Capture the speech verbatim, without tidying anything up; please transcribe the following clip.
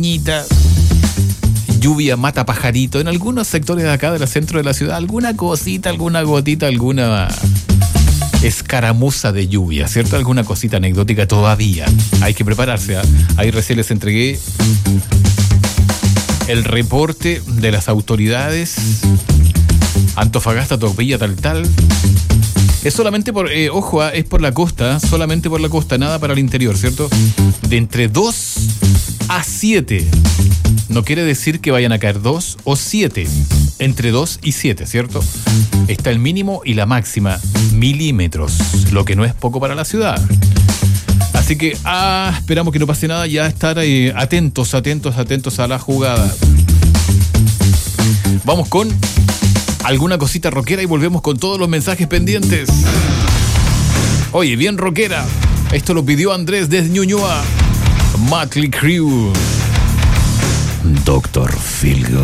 lluvia mata pajarito. En algunos sectores de acá del centro de la ciudad, alguna cosita, alguna gotita, alguna escaramuza de lluvia, ¿cierto? Alguna cosita anecdótica todavía. Hay que prepararse, ¿eh? Ahí recién les entregué el reporte de las autoridades. Antofagasta, Topilla, tal, tal. Es solamente por, eh, ojo, es por la costa, solamente por la costa, nada para el interior, ¿cierto? De entre dos a siete. No quiere decir que vayan a caer dos o siete. Entre dos y siete, ¿cierto? Está el mínimo y la máxima, milímetros, lo que no es poco para la ciudad. Así que ah, esperamos que no pase nada, ya estar eh, atentos, atentos, atentos a la jugada. Vamos con alguna cosita rockera y volvemos con todos los mensajes pendientes. Oye, bien rockera. Esto lo pidió Andrés desde Ñuñoa. Mötley Crüe. Doctor Feelgood.